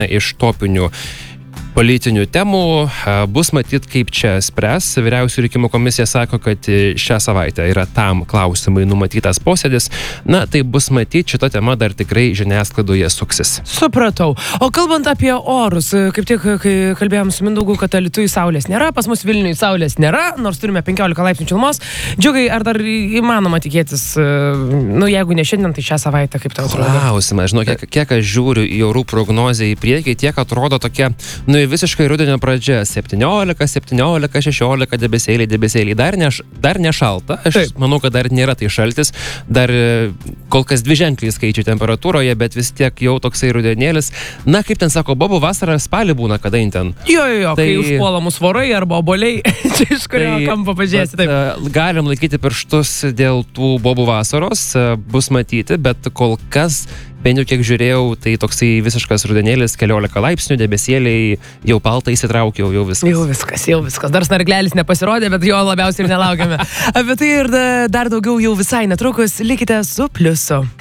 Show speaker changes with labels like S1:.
S1: iš topinių politinių temų, bus matyt, kaip čia spręs. Vyriausiųjų rinkimų komisija sako, kad šią savaitę yra tam klausimai numatytas posėdis. Na, tai bus matyti, šita tema dar tikrai žiniasklaidoje suksis.
S2: Supratau. O kalbant apie orus, kaip tik, kai kalbėjom su Mindaugu, kad Alytuje saulės nėra, pas mus Vilniuje saulės nėra, nors turime 15 laipsnių šilumos. Džiugai, ar dar įmanoma tikėtis, jeigu ne šiandien, tai šią savaitę, kaip tau atrodo?
S1: Klausimas, žinau, kiek aš žiūriu į orų prognozę į priekį, tiek atrodo tokia, visiškai rudenio pradžia, 17, 16 debesėliai, dar nešalta, aš manau, kad dar nėra tai šaltis, dar kol kas dviženkliai skaičiai temperatūroje, bet vis tiek jau toksai rudenėlis, na, kaip ten sako, bobų vasara spalį būna, kada ten.
S2: Jo, tai kai užpuola mus vorai arba oboliai, čia iš kurio kampo pažiūrėsi, taip.
S1: Galim laikyti pirštus dėl tų bobų vasaros, bus matyti, bet kol kas, bent jau kiek žiūrėjau, tai toksai visiškas rudenėlis, 14 laipsnių, debesėliai, jau paltą įsitraukiau, jau viskas.
S2: Jau viskas. Dar snarglelis nepasirodė, bet jo labiausiai ir nelaukiame. Apie tai ir dar daugiau jau visai netrukus, likite su Pliusu.